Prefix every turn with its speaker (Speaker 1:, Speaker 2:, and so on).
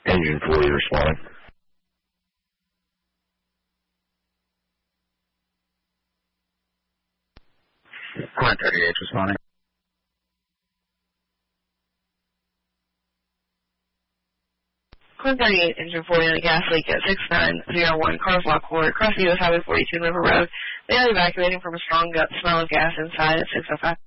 Speaker 1: Engine 40 responding.
Speaker 2: Client 38 responding.
Speaker 3: Client 38, engine 40 on a gas leak at 6901 Carswalk Court, across the U.S. Highway 42 River Road. They are evacuating from a strong smell of gas inside at 605.